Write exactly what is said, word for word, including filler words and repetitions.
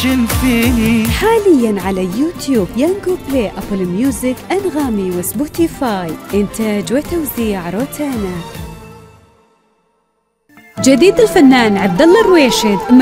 فيني. حاليا على يوتيوب يانجو بلاي، أبل ميوزك، أنغامي وسبوتيفاي. إنتاج وتوزيع روتانا. جديد الفنان عبد الله الرويشد.